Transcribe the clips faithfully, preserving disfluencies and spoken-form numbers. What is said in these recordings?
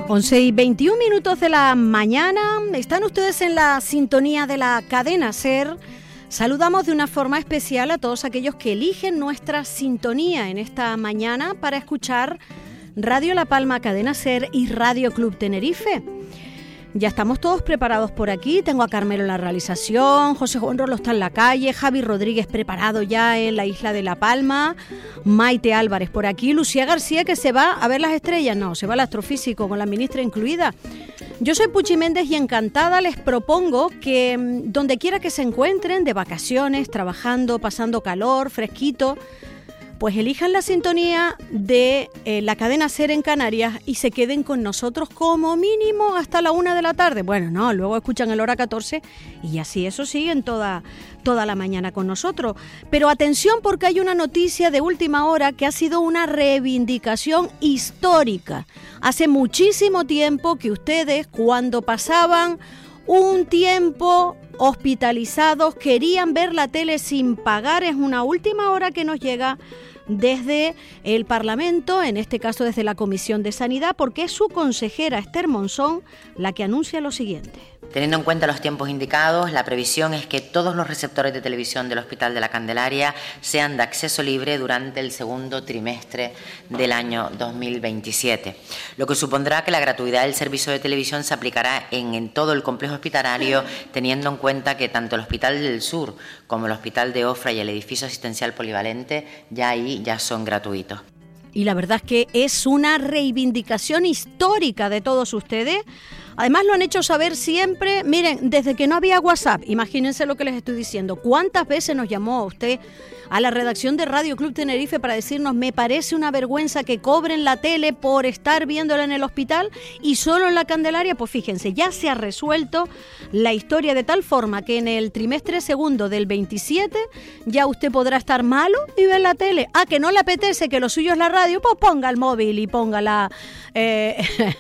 once y veintiún minutos de la mañana, están ustedes en la sintonía de la cadena SER. Saludamos de una forma especial a todos aquellos que eligen nuestra sintonía en esta mañana para escuchar Radio La Palma, Cadena SER y Radio Club Tenerife. Ya estamos todos preparados por aquí. Tengo a Carmelo en la realización, José Juan Rolo está en la calle, Javi Rodríguez preparado ya en la isla de La Palma, Maite Álvarez por aquí, Lucía García que se va a ver las estrellas, no, se va al astrofísico con la ministra incluida. Yo soy Puchi Méndez y encantada les propongo que donde quiera que se encuentren, de vacaciones, trabajando, pasando calor, fresquito, pues elijan la sintonía de eh, la cadena SER en Canarias y se queden con nosotros como mínimo hasta la una de la tarde. Bueno, no, luego escuchan el hora catorce y así eso siguen toda, toda la mañana con nosotros. Pero atención porque hay una noticia de última hora que ha sido una reivindicación histórica. Hace muchísimo tiempo que ustedes, cuando pasaban un tiempo hospitalizados, querían ver la tele sin pagar. Es una última hora que nos llega desde el Parlamento, en este caso desde la Comisión de Sanidad, porque es su consejera Esther Monzón la que anuncia lo siguiente. Teniendo en cuenta los tiempos indicados, la previsión es que todos los receptores de televisión del Hospital de la Candelaria sean de acceso libre durante el segundo trimestre del año dos mil veintisiete, lo que supondrá que la gratuidad del servicio de televisión se aplicará en, en todo el complejo hospitalario, teniendo en cuenta que tanto el Hospital del Sur como el Hospital de Ofra y el edificio asistencial polivalente ya ahí ya son gratuitos. Y la verdad es que es una reivindicación histórica de todos ustedes. Además lo han hecho saber siempre, miren, desde que no había WhatsApp, imagínense lo que les estoy diciendo. ¿Cuántas veces nos llamó usted a la redacción de Radio Club Tenerife para decirnos me parece una vergüenza que cobren la tele por estar viéndola en el hospital y solo en la Candelaria? Pues fíjense, ya se ha resuelto la historia de tal forma que en el trimestre segundo del veintisiete ya usted podrá estar malo y ver la tele. Ah, que no le apetece, que lo suyo es la radio, pues ponga el móvil y ponga la, eh,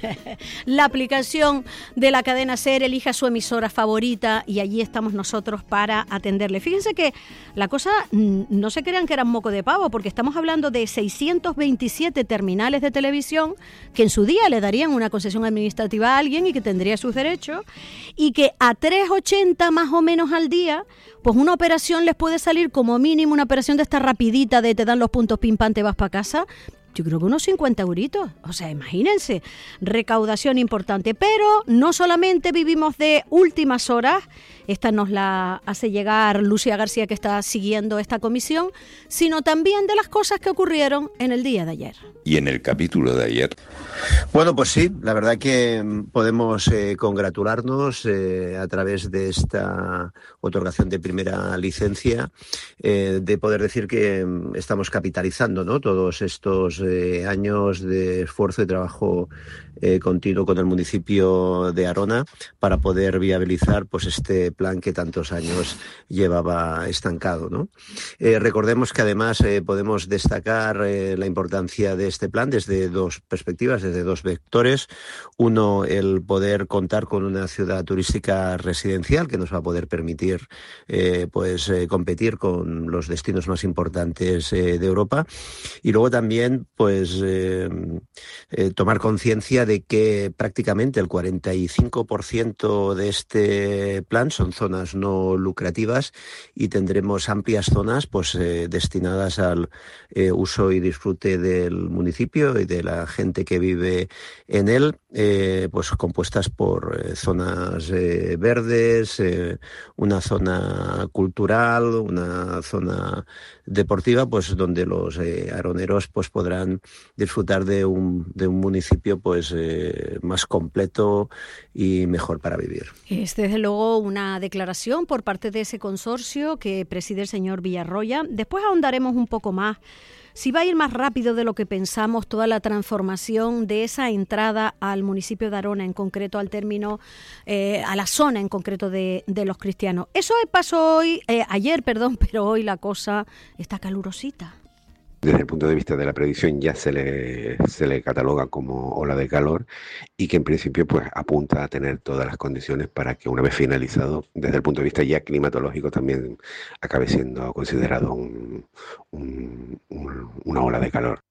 la aplicación de la cadena SER, elija su emisora favorita y allí estamos nosotros para atenderle. Fíjense que la cosa, no se crean que era un moco de pavo, porque estamos hablando de seiscientos veintisiete terminales de televisión que en su día le darían una concesión administrativa a alguien y que tendría sus derechos, y que a tres ochenta más o menos al día, pues una operación les puede salir como mínimo, una operación de esta rapidita de te dan los puntos pim pam, te vas para casa. Yo creo que unos cincuenta euritos, o sea, imagínense, recaudación importante. Pero no solamente vivimos de últimas horas, esta nos la hace llegar Lucía García, que está siguiendo esta comisión, sino también de las cosas que ocurrieron en el día de ayer. Y en el capítulo de ayer. Bueno, pues sí, la verdad que podemos eh, congratularnos eh, a través de esta otorgación de primera licencia, eh, de poder decir que estamos capitalizando, ¿no?, todos estos eh, años de esfuerzo y trabajo eh, continuo con el municipio de Arona para poder viabilizar pues este plan que tantos años llevaba estancado, ¿no? Eh, recordemos que además eh, podemos destacar eh, la importancia de este plan desde dos perspectivas, desde dos vectores. Uno, el poder contar con una ciudad turística residencial que nos va a poder permitir eh, pues eh, competir con los destinos más importantes eh, de Europa. Y luego también pues eh, eh, tomar conciencia de que prácticamente el cuarenta y cinco por ciento de este plan son zonas no lucrativas y tendremos amplias zonas pues eh, destinadas al eh, uso y disfrute del municipio y de la gente que vive en él, eh, pues compuestas por eh, zonas eh, verdes, eh, una zona cultural, una zona deportiva, pues donde los eh, aroneros pues podrán disfrutar de un de un municipio pues eh, más completo y mejor para vivir. Es desde luego una declaración por parte de ese consorcio que preside el señor Villarroya. Después ahondaremos un poco más si va a ir más rápido de lo que pensamos toda la transformación de esa entrada al municipio de Arona, en concreto al término, eh, a la zona en concreto de, de los cristianos. Eso pasó hoy, eh, ayer, perdón, pero hoy la cosa está calurosita. Desde el punto de vista de la predicción ya se le, se le cataloga como ola de calor y que en principio pues apunta a tener todas las condiciones para que una vez finalizado, desde el punto de vista ya climatológico, también acabe siendo considerado un, un, un, una ola de calor.